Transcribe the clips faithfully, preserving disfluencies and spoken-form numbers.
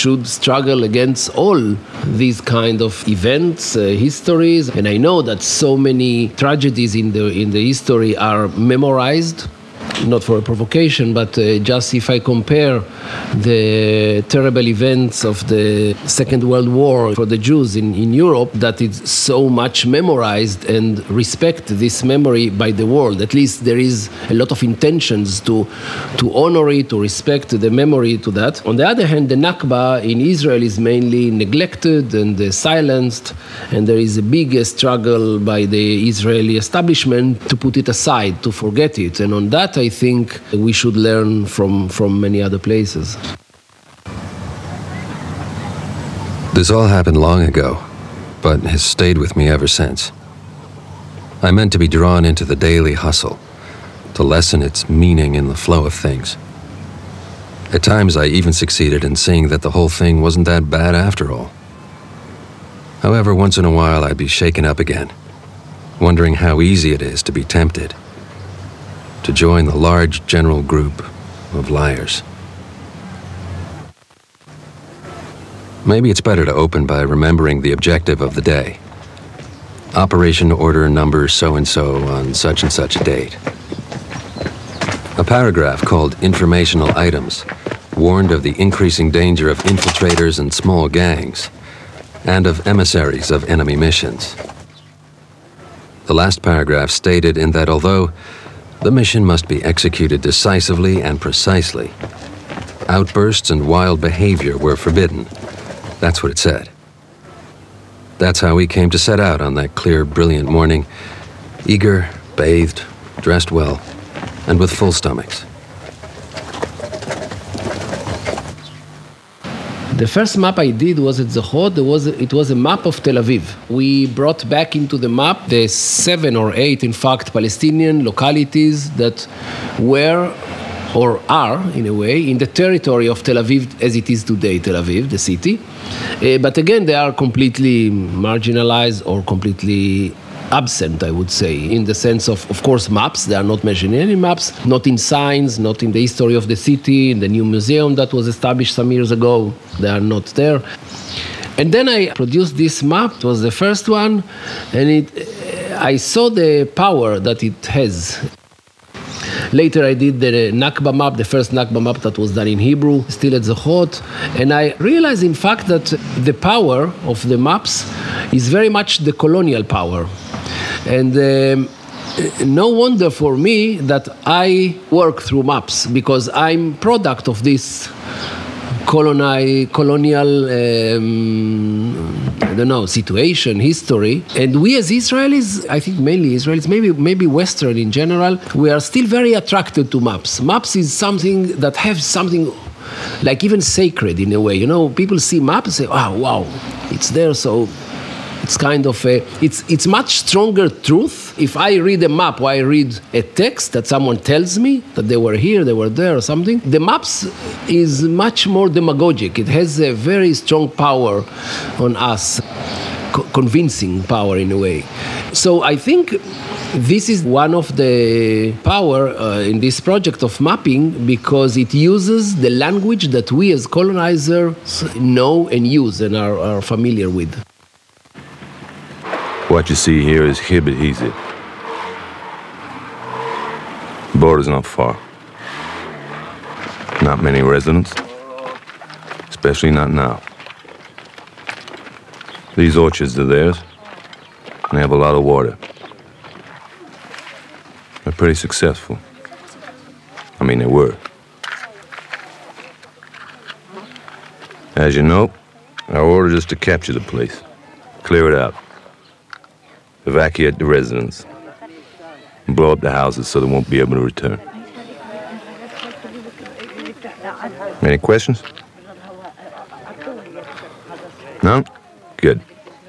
should struggle against all these kind of events, uh, histories. And I know that so many tragedies in the in the history are memorized, not for a provocation, but uh, just if I compare the terrible events of the Second World War for the Jews in, in Europe, that it's so much memorized and respect this memory by the world. At least there is a lot of intentions to, to honor it, to respect the memory to that. On the other hand, the Nakba in Israel is mainly neglected and uh, silenced, and there is a big uh, struggle by the Israeli establishment to put it aside, to forget it. And on that, I think we should learn from, from many other places. This all happened long ago, but has stayed with me ever since. I meant to be drawn into the daily hustle, to lessen its meaning in the flow of things. At times I even succeeded in seeing that the whole thing wasn't that bad after all. However, once in a while I'd be shaken up again, wondering how easy it is to be tempted, to join the large general group of liars. Maybe it's better to open by remembering the objective of the day. Operation order number so-and-so on such and such a date. A paragraph called Informational Items warned of the increasing danger of infiltrators and small gangs, and of emissaries of enemy missions. The last paragraph stated in that although the mission must be executed decisively and precisely, outbursts and wild behavior were forbidden. That's what it said. That's how we came to set out on that clear, brilliant morning, eager, bathed, dressed well, and with full stomachs. The first map I did was at Zohot. There was it was a map of Tel Aviv. We brought back into the map the seven or eight, in fact, Palestinian localities that were or are, in a way, in the territory of Tel Aviv as it is today, Tel Aviv, the city. Uh, but again, they are completely marginalized or completely absent, I would say, in the sense of, of course, maps. They are not mentioned in any maps, not in signs, not in the history of the city, in the new museum that was established some years ago. They are not there. And then I produced this map. It was the first one, and it, I saw the power that it has. Later I did the Nakba map, the first Nakba map that was done in Hebrew, still at Zohot, and I realized in fact that the power of the maps is very much the colonial power. And um, no wonder for me that I work through maps, because I'm product of this coloni- colonial, um, I don't know, situation, history. And we as Israelis, I think mainly Israelis, maybe maybe Western in general, we are still very attracted to maps. Maps is something that has something like even sacred in a way. You know, people see maps and say, oh, wow, it's there, so it's kind of a, it's it's much stronger truth if I read a map or I read a text that someone tells me that they were here, they were there or something. The maps is much more demagogic. It has a very strong power on us, co- convincing power in a way. So I think this is one of the power uh, in this project of mapping, because it uses the language that we as colonizers know and use and are, are familiar with. What you see here is Khirbet Hizit. The border's not far. Not many residents, especially not now. These orchards are theirs, and they have a lot of water. They're pretty successful. I mean, they were. As you know, our order is to capture the place, clear it out, evacuate the residents, and blow up the houses so they won't be able to return. Any questions? No? Good.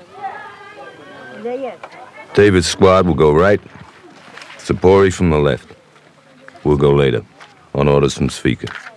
David's squad will go right, Sapori from the left. We'll go later, on orders from Zvika.